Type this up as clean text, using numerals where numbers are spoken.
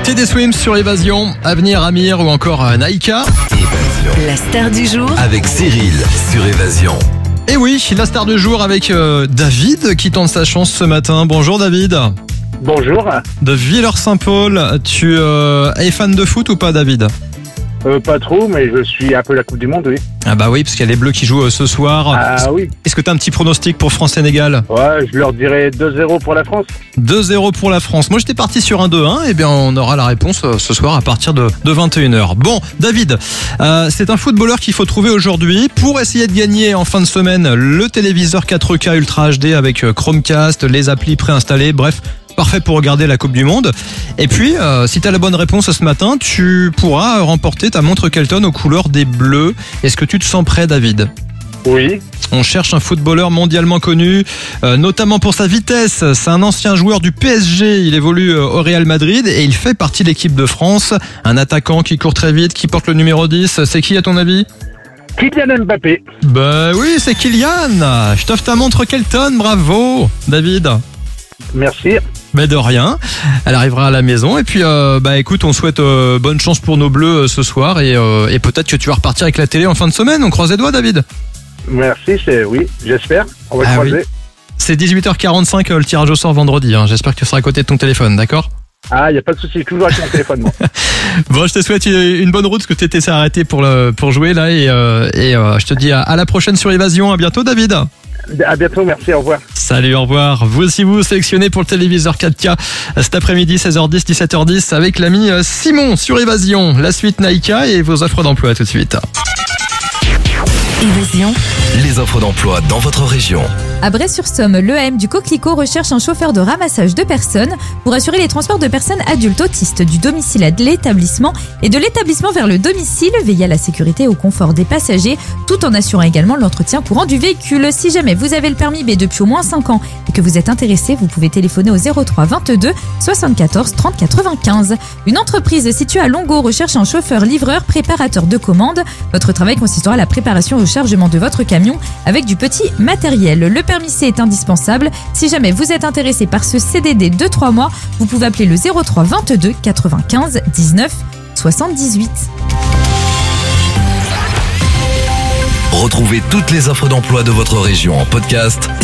Teddy Swims sur Évasion, Avenir, Amir ou encore Naïka. Évasion. La star du jour. Avec Cyril sur Évasion. Et oui, la star du jour avec David qui tente sa chance ce matin. Bonjour David. Bonjour. De Villers-Saint-Paul, tu es fan de foot ou pas David ? Pas trop, mais je suis un peu la Coupe du Monde, oui. Ah bah oui, parce qu'il y a les Bleus qui jouent ce soir. Ah oui. Est-ce que tu as un petit pronostic pour France-Sénégal ? Ouais, je leur dirais 2-0 pour la France. 2-0 pour la France. Moi j'étais parti sur un 2-1, et bien on aura la réponse ce soir à partir de 21h. Bon, David, c'est un footballeur qu'il faut trouver aujourd'hui pour essayer de gagner en fin de semaine le téléviseur 4K Ultra HD avec Chromecast, les applis préinstallées, bref, parfait pour regarder la Coupe du Monde. Et puis, si tu as la bonne réponse ce matin, tu pourras remporter ta montre Kelton aux couleurs des Bleus. Est-ce que tu te sens prêt, David ? Oui. On cherche un footballeur mondialement connu, notamment pour sa vitesse. C'est un ancien joueur du PSG, il évolue au Real Madrid et il fait partie de l'équipe de France. Un attaquant qui court très vite, qui porte le numéro 10. C'est qui à ton avis ? Kylian Mbappé. Bah oui, c'est Kylian. Je t'offre ta montre Kelton, bravo, David. Merci. Mais de rien, elle arrivera à la maison et puis écoute, on souhaite bonne chance pour nos Bleus ce soir et peut-être que tu vas repartir avec la télé en fin de semaine. On croise les doigts, David. Merci, oui, j'espère. On va croiser. Oui. C'est 18h45 le tirage au sort vendredi. J'espère que tu seras à côté de ton téléphone, d'accord ? Ah, il n'y a pas de souci, toujours avec mon téléphone. Moi. Bon, je te souhaite une bonne route parce que tu étais arrêté pour jouer là et je te dis à la prochaine sur Évasion. À bientôt, David. À bientôt, merci, au revoir. Salut, au revoir. Vous aussi, vous sélectionnez pour le téléviseur 4K cet après-midi, 16h10, 17h10 avec l'ami Simon sur Évasion. La suite Naïka et vos offres d'emploi tout de suite. Évasion. Les offres d'emploi dans votre région. À Bray-sur-Somme, l'EAM du Coquelicot recherche un chauffeur de ramassage de personnes pour assurer les transports de personnes adultes autistes du domicile à l'établissement et de l'établissement vers le domicile, veiller à la sécurité et au confort des passagers, tout en assurant également l'entretien courant du véhicule. Si jamais vous avez le permis B depuis au moins 5 ans et que vous êtes intéressé, vous pouvez téléphoner au 03 22 74 30 95. Une entreprise située à Longo recherche un chauffeur livreur préparateur de commandes. Votre travail consistera à la préparation et au chargement de votre camion avec du petit matériel. Le permis C est indispensable. Si jamais vous êtes intéressé par ce CDD de 3 mois, vous pouvez appeler le 03 22 95 19 78. Retrouvez toutes les offres d'emploi de votre région en podcast